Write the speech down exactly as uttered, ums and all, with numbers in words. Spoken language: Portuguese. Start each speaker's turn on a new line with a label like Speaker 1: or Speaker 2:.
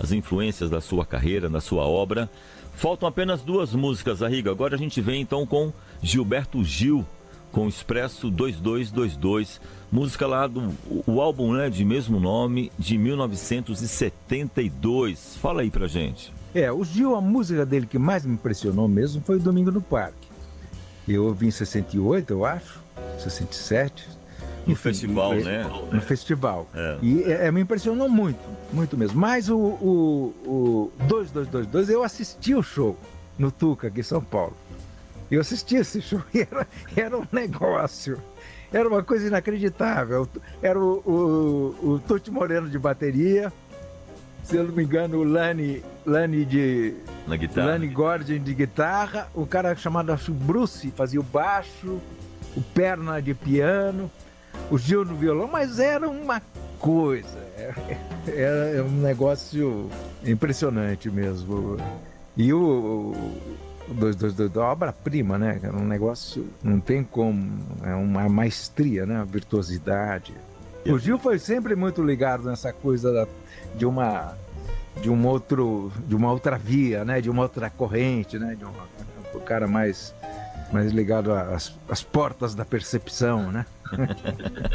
Speaker 1: as influências da sua carreira, da sua obra. Faltam apenas duas músicas, Arrigo. Agora a gente vem então com Gilberto Gil, com Expresso dois dois dois dois, música lá do o álbum, né, de mesmo nome, de mil novecentos e setenta e dois. Fala aí pra gente.
Speaker 2: É, o Gil, a música dele que mais me impressionou mesmo foi o Domingo no Parque. Eu ouvi em sessenta e oito, eu acho, sessenta e sete.
Speaker 1: No Enfim, festival,
Speaker 2: no,
Speaker 1: né?
Speaker 2: No festival.
Speaker 1: É.
Speaker 2: E é, me impressionou muito, muito mesmo. Mas o, o, o dois dois dois dois, eu assisti o show no Tuca, aqui em São Paulo. Eu assisti esse show e era, era um negócio, era uma coisa inacreditável. Era o, o, o Tuti Moreno de bateria, se eu não me engano, o Lani, Lani de...
Speaker 1: Na guitarra.
Speaker 2: Lani Gordon de guitarra, o cara chamado acho, Bruce fazia o baixo, o Perna de piano, o Gil no violão, mas era uma coisa, era, era um negócio impressionante mesmo. E o... dois dois dois, obra-prima, né? É um negócio, não tem como, é uma maestria, né? Uma virtuosidade. O Gil foi sempre muito ligado nessa coisa da, de uma de um outro, de uma outra via, né? De uma outra corrente, né? De um, o cara mais mais ligado às, às portas da percepção, né?